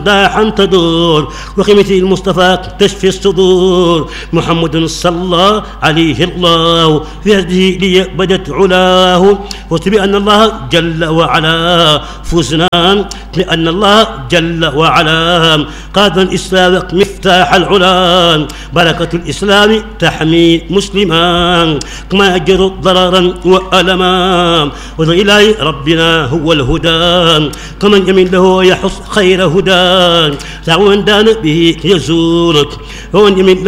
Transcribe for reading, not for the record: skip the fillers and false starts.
أمداحا تدور وقيمة المصطفى تشفي الصدور محمد صلى عليه الله في هذه لي بدت علاه فزت بأن الله جل وعلا فزنا لأن الله جل وعلا قاد الإسلام مفتاح العلا بركة الإسلام تحمي مسلما كما يجر ضررا وألما وإلهي ربنا هو الهدى كمن يمن له يحص خير هدى تعوان دان به يزورك ومن يمن